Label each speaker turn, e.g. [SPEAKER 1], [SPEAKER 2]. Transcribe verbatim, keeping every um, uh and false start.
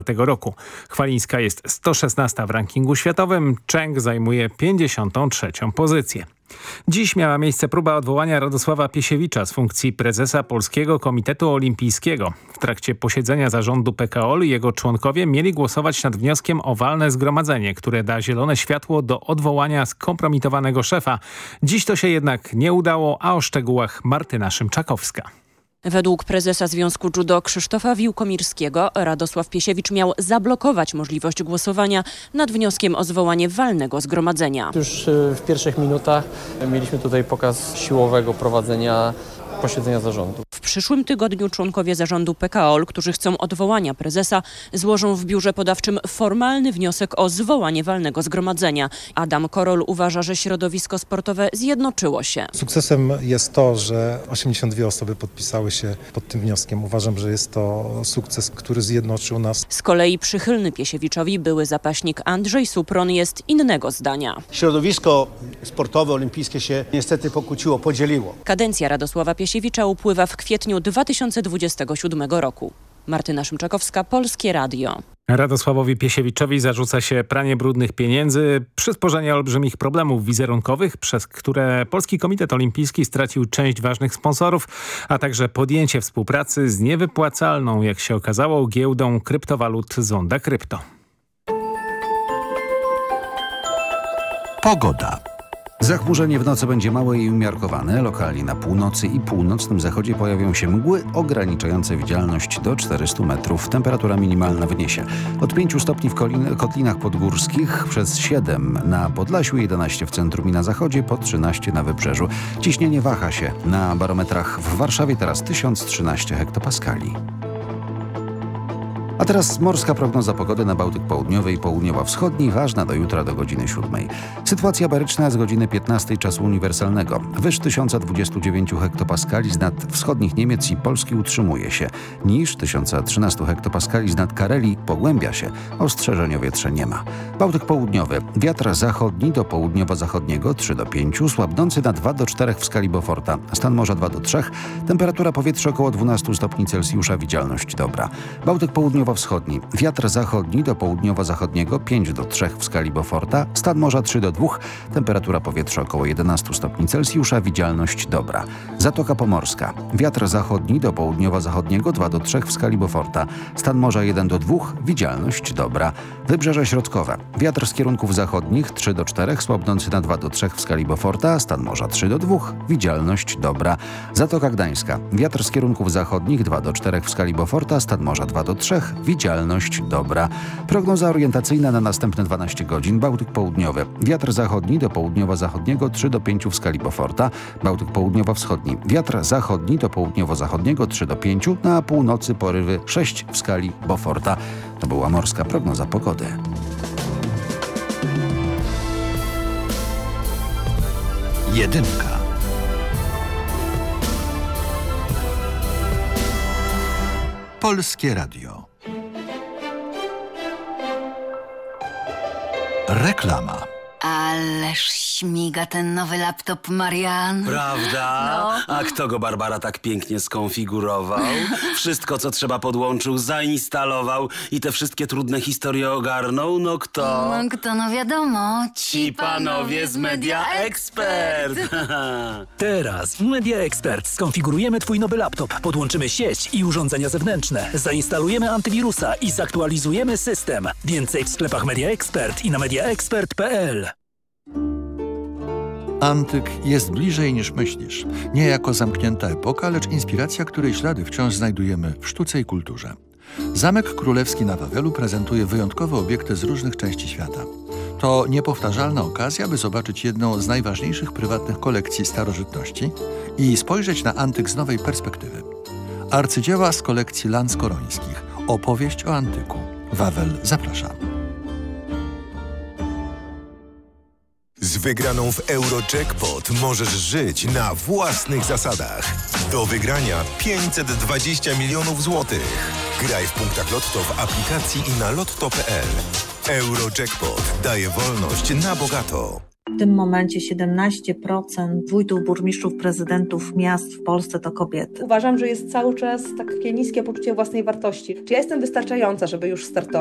[SPEAKER 1] tego roku. Chwalińska jest sto szesnasta w rankingu światowym, Cheng zajmuje pięćdziesiątą trzecią pozycję. Dziś miała miejsce próba odwołania Radosława Piesiewicza z funkcji prezesa Polskiego Komitetu Olimpijskiego. W trakcie posiedzenia zarządu P K O L jego członkowie mieli głosować nad wnioskiem o walne zgromadzenie, które da zielone światło do odwołania skompromitowanego szefa. Dziś to się jednak nie udało, a o szczegółach Martyna Szymczakowska.
[SPEAKER 2] Według prezesa Związku Judo Krzysztofa Wiłkomirskiego Radosław Piesiewicz miał zablokować możliwość głosowania nad wnioskiem o zwołanie walnego zgromadzenia.
[SPEAKER 3] Już w pierwszych minutach mieliśmy tutaj pokaz siłowego prowadzenia posiedzenia zarządu.
[SPEAKER 2] W przyszłym tygodniu członkowie zarządu P K O L, którzy chcą odwołania prezesa, złożą w biurze podawczym formalny wniosek o zwołanie walnego zgromadzenia. Adam Korol uważa, że środowisko sportowe zjednoczyło się.
[SPEAKER 4] Sukcesem jest to, że osiemdziesiąt dwie osoby podpisały się pod tym wnioskiem. Uważam, że jest to sukces, który zjednoczył nas.
[SPEAKER 2] Z kolei przychylny Piesiewiczowi były zapaśnik Andrzej Supron jest innego zdania.
[SPEAKER 5] Środowisko sportowe, olimpijskie się niestety pokłóciło, podzieliło.
[SPEAKER 2] Kadencja Radosława Piesiewicza upływa w kwietniu dwa tysiące dwudziestego siódmego roku. Martyna Szymczakowska, Polskie Radio.
[SPEAKER 1] Radosławowi Piesiewiczowi zarzuca się pranie brudnych pieniędzy, przysporzenie olbrzymich problemów wizerunkowych, przez które Polski Komitet Olimpijski stracił część ważnych sponsorów, a także podjęcie współpracy z niewypłacalną, jak się okazało, giełdą kryptowalut Zonda Krypto.
[SPEAKER 6] Pogoda. Zachmurzenie w nocy będzie małe i umiarkowane. Lokalnie na północy i północnym zachodzie pojawią się mgły ograniczające widzialność do czterystu metrów. Temperatura minimalna wyniesie od pięciu stopni w kotlinach podgórskich, przez siedem na Podlasiu, jedenaście w centrum i na zachodzie, po trzynaście na wybrzeżu. Ciśnienie waha się. Na barometrach w Warszawie teraz tysiąc trzynaście hektopaskali. A teraz morska prognoza pogody na Bałtyk Południowy i Południowo-Wschodni, ważna do jutra do godziny siódmej. Sytuacja baryczna z godziny piętnastej czasu uniwersalnego. Wyż tysiąc dwadzieścia dziewięć hektopaskali z nad wschodnich Niemiec i Polski utrzymuje się. Niż tysiąc trzynaście hektopaskali z nad Karelii pogłębia się. Ostrzeżeń o wietrze nie ma. Bałtyk Południowy. Wiatr zachodni do południowo-zachodniego trzy do pięciu, słabnący na dwa do czterech w skali Beauforta. Stan morza dwa do trzech. Temperatura powietrza około dwanaście stopni Celsjusza. Widzialność dobra. Bałtyk Południowy Wschodni. Wiatr zachodni do południowo-zachodniego pięć do trzech w skali Beauforta, stan morza trzy do dwóch, temperatura powietrza około jedenaście stopni Celsjusza, widzialność dobra. Zatoka Pomorska. Wiatr zachodni do południowo-zachodniego dwa do trzech w skali Beauforta, stan morza jeden do dwóch, widzialność dobra. Wybrzeże Środkowe. Wiatr z kierunków zachodnich trzy do czterech, słabnący na dwa do trzech w skali Beauforta, stan morza trzy do dwóch, widzialność dobra. Zatoka Gdańska. Wiatr z kierunków zachodnich dwa do czterech w skali Beauforta, stan morza dwa do trzech, widzialność dobra. Prognoza orientacyjna na następne dwanaście godzin. Bałtyk Południowy. Wiatr zachodni do południowo-zachodniego trzy do pięciu w skali Beauforta. Bałtyk Południowo-Wschodni. Wiatr zachodni do południowo-zachodniego trzy do pięciu. Na północy porywy sześć w skali Beauforta. To była morska prognoza pogody. Jedynka. Polskie Radio. Reklama.
[SPEAKER 7] Ależ śmiga ten nowy laptop, Marian.
[SPEAKER 8] Prawda?
[SPEAKER 7] No.
[SPEAKER 8] A kto go, Barbara, tak pięknie skonfigurował? Wszystko, co trzeba, podłączył, zainstalował i te wszystkie trudne historie ogarnął? No kto?
[SPEAKER 7] No kto, no wiadomo.
[SPEAKER 8] Ci panowie z Media Expert.
[SPEAKER 9] Teraz w Media Expert skonfigurujemy twój nowy laptop, podłączymy sieć i urządzenia zewnętrzne, zainstalujemy antywirusa i zaktualizujemy system. Więcej w sklepach Media Expert i na media expert kropka p l.
[SPEAKER 10] Antyk jest bliżej niż myślisz. Nie jako zamknięta epoka, lecz inspiracja, której ślady wciąż znajdujemy w sztuce i kulturze. Zamek Królewski na Wawelu prezentuje wyjątkowe obiekty z różnych części świata. To niepowtarzalna okazja, by zobaczyć jedną z najważniejszych prywatnych kolekcji starożytności i spojrzeć na antyk z nowej perspektywy. Arcydzieła z kolekcji Lanskorońskich. Opowieść o antyku. Wawel zaprasza.
[SPEAKER 11] Z wygraną w Eurojackpot możesz żyć na własnych zasadach. Do wygrania pięćset dwadzieścia milionów złotych. Graj w punktach Lotto w aplikacji i na lotto kropka p l. Eurojackpot daje wolność na bogato.
[SPEAKER 12] W tym momencie siedemnaście procent wójtów, burmistrzów, prezydentów miast w Polsce to kobiety.
[SPEAKER 13] Uważam, że jest cały czas takie niskie poczucie własnej wartości. Czy ja jestem wystarczająca, żeby już startować?